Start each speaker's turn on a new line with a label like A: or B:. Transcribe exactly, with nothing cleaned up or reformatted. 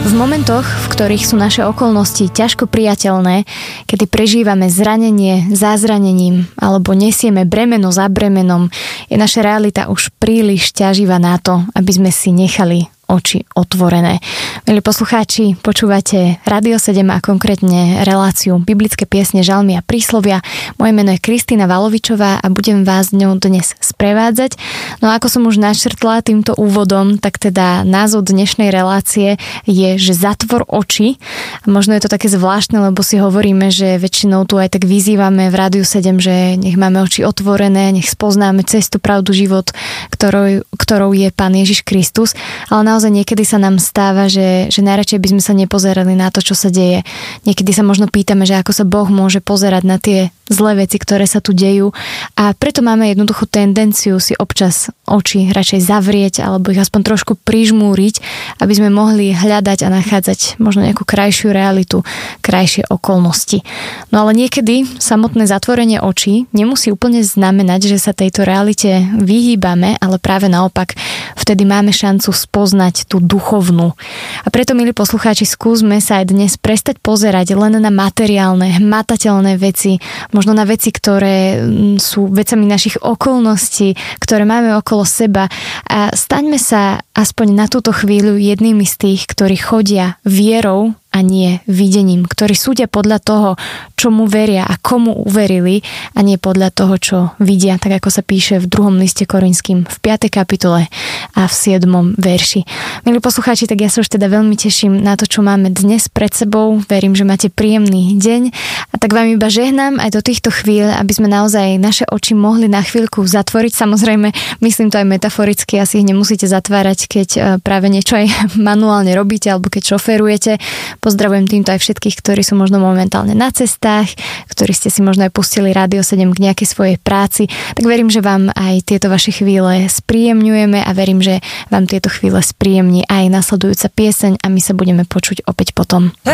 A: V momentoch, v ktorých sú naše okolnosti ťažko priateľné, kedy prežívame zranenie za zranením alebo nesieme bremeno za bremenom, je naša realita už príliš ťaživá na to, aby sme si nechali oči otvorené. Milí poslucháči, počúvate Rádio sedem a konkrétne reláciu Biblické piesne, žalmy a príslovia. Moje meno je Kristína Valovičová a budem vás ňou dnes sprevádzať. No ako som už načrtla týmto úvodom, tak teda názov dnešnej relácie je, že zatvor oči. A možno je to také zvláštne, lebo si hovoríme, že väčšinou tu aj tak vyzývame v Rádiu sedem, že nech máme oči otvorené, nech spoznáme cestu, pravdu, život, ktorou, ktorou je Pán Ježiš Kristus. Ale naozaj niekedy sa nám stáva, že, že najradšej by sme sa nepozerali na to, čo sa deje. Niekedy sa možno pýtame, že ako sa Boh môže pozerať na tie zlé veci, ktoré sa tu dejú, a preto máme jednoducho tendenciu si občas oči radšej zavrieť alebo ich aspoň trošku prižmúriť, aby sme mohli hľadať a nachádzať možno nejakú krajšiu realitu, krajšie okolnosti. No ale niekedy samotné zatvorenie očí nemusí úplne znamenať, že sa tejto realite vyhýbame, ale práve naopak vtedy máme šancu spoznať tú duchovnú. A preto, milí poslucháči, skúsme sa aj dnes prestať pozerať len na materiálne, hmatateľné veci, možno na veci, ktoré sú vecami našich okolností, ktoré máme okolo seba, a staňme sa aspoň na túto chvíľu jednými z tých, ktorí chodia vierou a nie videním, ktorí súdia podľa toho, čomu veria a komu uverili, a nie podľa toho, čo vidia, tak ako sa píše v druhom liste Korinským v piatej kapitole a v siedmom verši. Milí poslucháči, tak ja sa už teda veľmi teším na to, čo máme dnes pred sebou. Verím, že máte príjemný deň, a tak vám iba žehnám aj do týchto chvíľ, aby sme naozaj naše oči mohli na chvíľku zatvoriť. Samozrejme, myslím to aj metaforicky, asi ich nemusíte zatvárať, keď práve niečo aj manuálne robíte alebo keď šoferujete. Pozdravujem týmto aj všetkých, ktorí sú možno momentálne na cestách, ktorí ste si možno aj pustili Rádio sedem k nejakej svojej práci. Tak verím, že vám aj tieto vaše chvíle spríjemňujeme a verím, že vám tieto chvíle spríjemní aj nasledujúca pieseň, a my sa budeme počuť opäť potom.